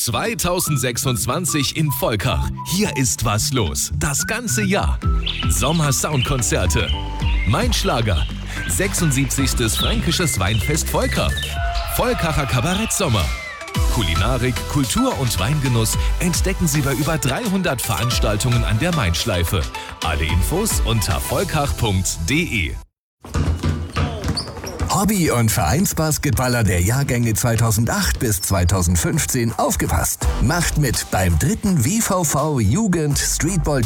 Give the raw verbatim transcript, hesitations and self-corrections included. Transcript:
zweitausendsechsundzwanzig in Volkach. Hier ist was los. Das ganze Jahr. Sommer-Soundkonzerte. Mein Schlager. sechsundsiebzigstes Fränkisches Weinfest Volkach. Volkacher Kabarett-Sommer. Kulinarik, Kultur und Weingenuss entdecken Sie bei über dreihundert Veranstaltungen an der Main-Schleife. Alle Infos unter volkach punkt de. Hobby- und Vereinsbasketballer der Jahrgänge zweitausendacht bis zweitausendfünfzehn aufgepasst. Macht mit beim dritten W V V Jugend Streetball